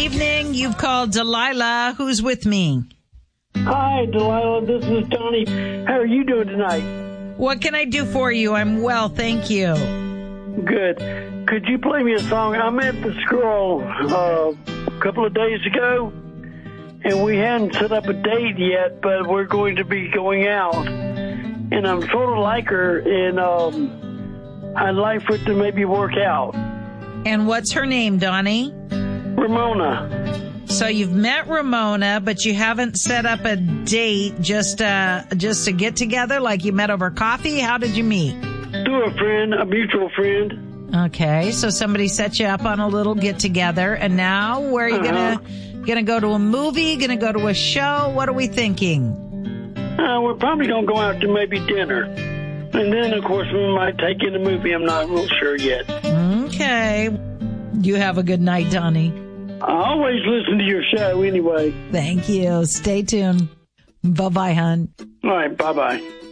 evening. You've called Delilah. Who's with me? Hi, Delilah. This is Tony. How are you doing tonight? What can I do for you? I'm well, thank you. Good. Could you play me a song? I met the girl a couple of days ago, and we hadn't set up a date yet, but we're going to be going out. And I'm sort of like her, and I'd like for it to maybe work out. And what's her name, Donnie? Ramona. So you've met Ramona, but you haven't set up a date just to get together, like you met over coffee? How did you meet? Through a friend, a mutual friend. Okay, so somebody set you up on a little get-together, and now where are you gonna go to a movie, gonna go to a show? What are we thinking? We're probably going to go out to maybe dinner. And then, of course, we might take in a movie. I'm not real sure yet. Okay. You have a good night, Donnie. I always listen to your show anyway. Thank you. Stay tuned. Bye-bye, hon. All right, bye-bye.